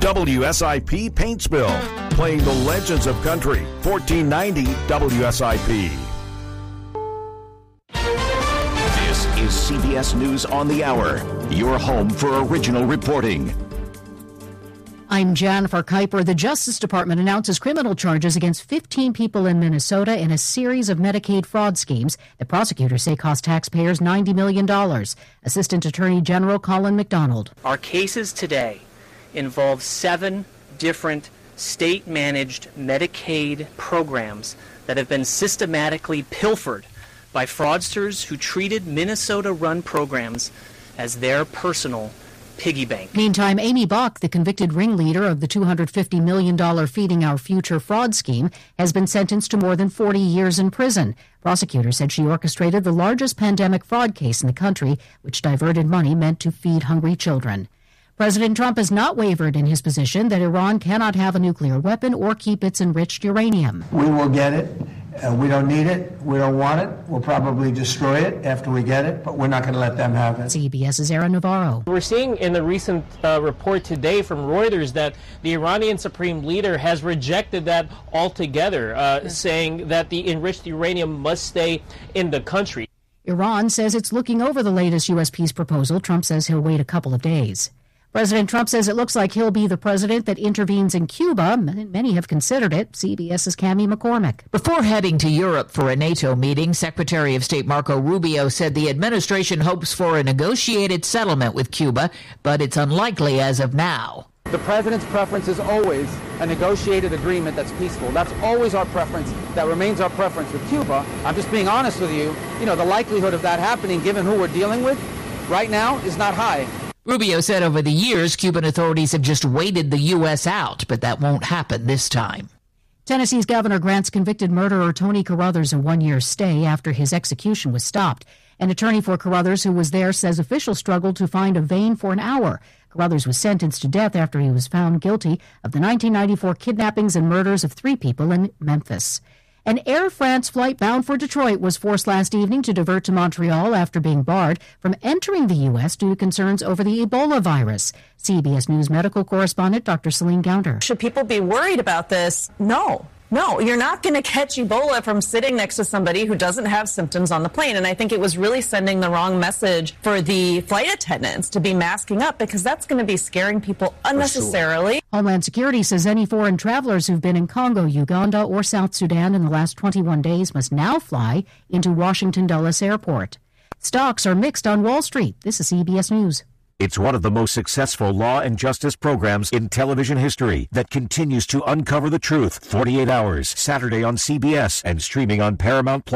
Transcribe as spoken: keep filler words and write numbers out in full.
W S I P paint spill, playing the legends of country. fourteen ninety W S I P. This is C B S News on the Hour, your home for original reporting. I'm Jennifer Kuiper. The Justice Department announces criminal charges against fifteen people in Minnesota in a series of Medicaid fraud schemes that prosecutors say cost taxpayers ninety million dollars. Assistant Attorney General Colin McDonald. Our cases today involve seven different state-managed Medicaid programs that have been systematically pilfered by fraudsters who treated Minnesota-run programs as their personal piggy bank. Meantime, Amy Buck, the convicted ringleader of the two hundred fifty million dollars Feeding Our Future fraud scheme, has been sentenced to more than forty years in prison. Prosecutors said she orchestrated the largest pandemic fraud case in the country, which diverted money meant to feed hungry children. President Trump has not wavered in his position that Iran cannot have a nuclear weapon or keep its enriched uranium. We will get it. Uh, we don't need it. We don't want it. We'll probably destroy it after we get it, but we're not going to let them have it. CBS's Aaron Navarro. We're seeing in the recent uh, report today from Reuters that the Iranian Supreme Leader has rejected that altogether, uh, yes. saying that the enriched uranium must stay in the country. Iran says it's looking over the latest U S peace proposal. Trump says he'll wait a couple of days. President Trump says it looks like he'll be the president that intervenes in Cuba. Many have considered it. CBS's Cammie McCormick. Before heading to Europe for a NATO meeting, Secretary of State Marco Rubio said the administration hopes for a negotiated settlement with Cuba, but it's unlikely as of now. The president's preference is always a negotiated agreement that's peaceful. That's always our preference. That remains our preference with Cuba. I'm just being honest with you. You know, the likelihood of that happening, given who we're dealing with right now, is not high. Rubio said over the years, Cuban authorities have just waited the U S out, but that won't happen this time. Tennessee's Governor grants convicted murderer Tony Carruthers a one-year stay after his execution was stopped. An attorney for Carruthers who was there says officials struggled to find a vein for an hour. Carruthers was sentenced to death after he was found guilty of the nineteen ninety-four kidnappings and murders of three people in Memphis. An Air France flight bound for Detroit was forced last evening to divert to Montreal after being barred from entering the U S due to concerns over the Ebola virus. C B S News medical correspondent Doctor Celine Gounder. Should people be worried about this? No. No, you're not going to catch Ebola from sitting next to somebody who doesn't have symptoms on the plane. And I think it was really sending the wrong message for the flight attendants to be masking up, because that's going to be scaring people unnecessarily. Sure. Homeland Security says any foreign travelers who've been in Congo, Uganda, or South Sudan in the last twenty-one days must now fly into Washington Dulles Airport. Stocks are mixed on Wall Street. This is C B S News. It's one of the most successful law and justice programs in television history that continues to uncover the truth. forty-eight hours, Saturday on C B S and streaming on Paramount Plus.